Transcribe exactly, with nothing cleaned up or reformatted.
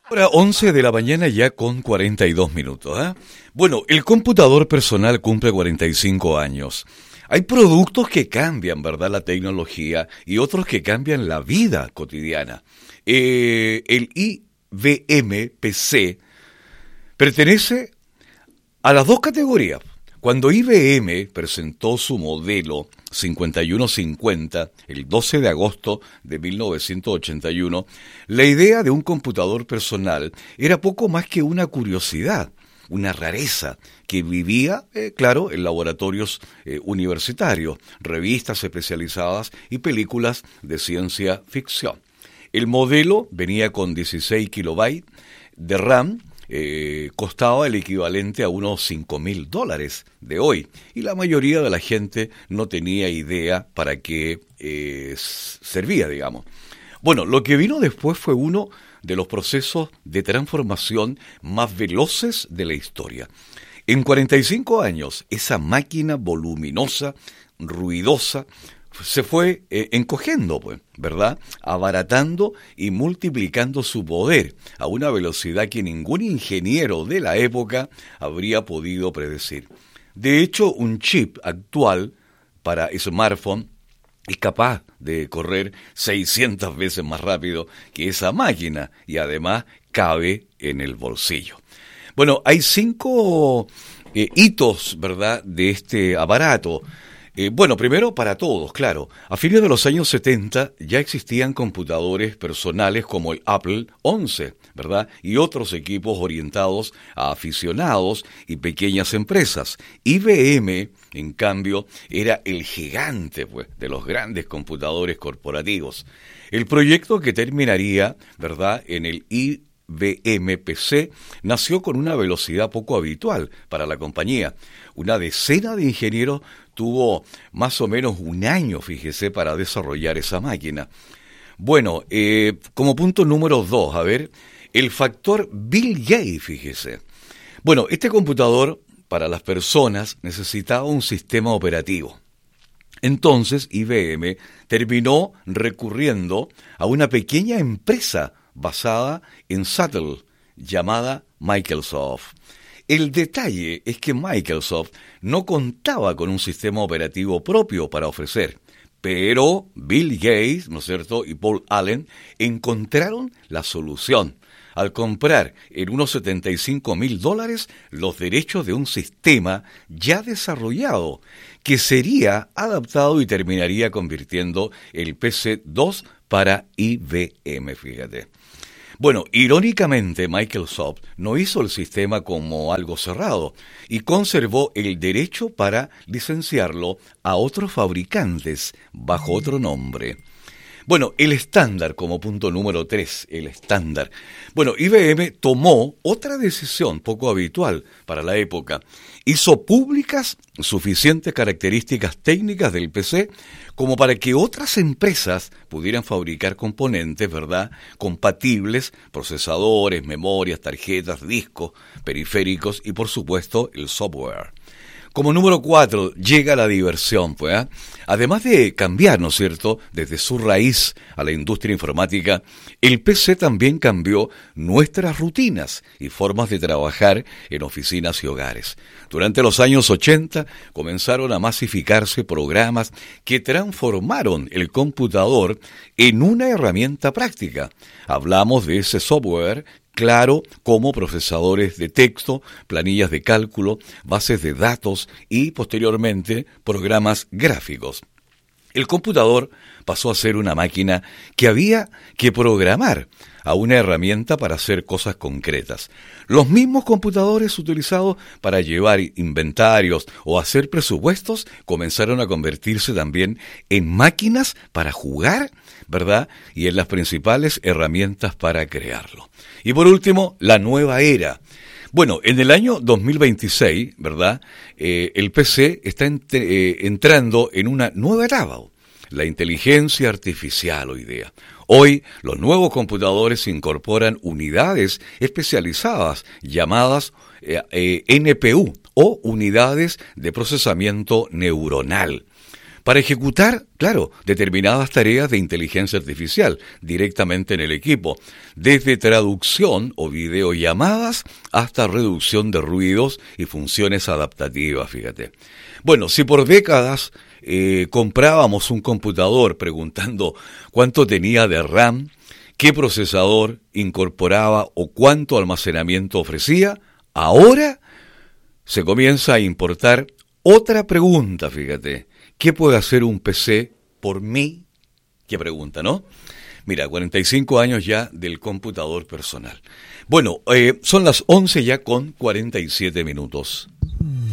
Ahora once de la mañana ya con cuarenta y dos minutos. ¿eh? Bueno, el computador personal cumple cuarenta y cinco años. Hay productos que cambian, ¿verdad?, la tecnología y otros que cambian la vida cotidiana. Eh, el I B M P C pertenece a las dos categorías. Cuando I B M presentó su modelo cincuenta y uno cincuenta el doce de agosto de mil novecientos ochenta y uno, la idea de un computador personal era poco más que una curiosidad, una rareza que vivía, eh, claro, en laboratorios eh, universitarios, revistas especializadas y películas de ciencia ficción. El modelo venía con dieciséis kilobytes de RAM. Eh, costaba el equivalente a unos cinco mil dólares de hoy, y la mayoría de la gente no tenía idea para qué eh, servía, digamos. Bueno, lo que vino después fue uno de los procesos de transformación más veloces de la historia. En cuarenta y cinco años, esa máquina voluminosa, ruidosa, se fue eh, encogiendo, pues, ¿verdad? Abaratando y multiplicando su poder a una velocidad que ningún ingeniero de la época habría podido predecir. De hecho, un chip actual para smartphone es capaz de correr seiscientas veces más rápido que esa máquina y además cabe en el bolsillo. Bueno, hay cinco eh, hitos, ¿verdad?, de este aparato. Eh, bueno, primero para todos, claro. A fines de los años setenta ya existían computadores personales como el Apple once, ¿verdad? Y otros equipos orientados a aficionados y pequeñas empresas. I B M, en cambio, era el gigante, pues, de los grandes computadores corporativos. El proyecto que terminaría, ¿verdad?, en el I B M P C nació con una velocidad poco habitual para la compañía. Una decena de ingenieros tuvo más o menos un año, fíjese, para desarrollar esa máquina. Bueno, eh, como punto número dos, a ver, el factor Bill Gates, fíjese. Bueno, este computador para las personas necesitaba un sistema operativo. Entonces I B M terminó recurriendo a una pequeña empresa basada en Seattle, llamada Microsoft. El detalle es que Microsoft no contaba con un sistema operativo propio para ofrecer, pero Bill Gates, ¿no es cierto?, y Paul Allen encontraron la solución al comprar en unos setenta y cinco mil dólares los derechos de un sistema ya desarrollado, que sería adaptado y terminaría convirtiendo el P C dos para I B M, fíjate. Bueno, irónicamente Microsoft no hizo el sistema como algo cerrado y conservó el derecho para licenciarlo a otros fabricantes bajo otro nombre. Bueno, el estándar como punto número tres, el estándar. Bueno, I B M tomó otra decisión poco habitual para la época. Hizo públicas suficientes características técnicas del P C como para que otras empresas pudieran fabricar componentes, ¿verdad?, compatibles, procesadores, memorias, tarjetas, discos, periféricos y, por supuesto, el software. Como número cuatro, llega la diversión, pues, ¿eh? Además de cambiar, ¿no es cierto?, desde su raíz a la industria informática, el P C también cambió nuestras rutinas y formas de trabajar en oficinas y hogares. Durante los años ochenta comenzaron a masificarse programas que transformaron el computador en una herramienta práctica. Hablamos de ese software, claro, como procesadores de texto, planillas de cálculo, bases de datos y, posteriormente, programas gráficos. El computador pasó a ser una máquina que había que programar a una herramienta para hacer cosas concretas. Los mismos computadores utilizados para llevar inventarios o hacer presupuestos comenzaron a convertirse también en máquinas para jugar, ¿verdad?, y en las principales herramientas para crearlo. Y por último, la nueva era. Bueno, en el año dos mil veintiséis, ¿verdad?, eh, el P C está ent- eh, entrando en una nueva etapa, la inteligencia artificial hoy día. Hoy, los nuevos computadores incorporan unidades especializadas llamadas eh, eh, N P U o unidades de procesamiento neuronal. para ejecutar, claro, determinadas tareas de inteligencia artificial directamente en el equipo, desde traducción o videollamadas hasta reducción de ruidos y funciones adaptativas, fíjate. Bueno, si por décadas eh, comprábamos un computador preguntando cuánto tenía de RAM, qué procesador incorporaba o cuánto almacenamiento ofrecía, ahora se comienza a importar otra pregunta, fíjate. ¿Qué puede hacer un P C por mí? ¿Qué pregunta, no? Mira, cuarenta y cinco años ya del computador personal. Bueno, eh, son las once ya con cuarenta y siete minutos.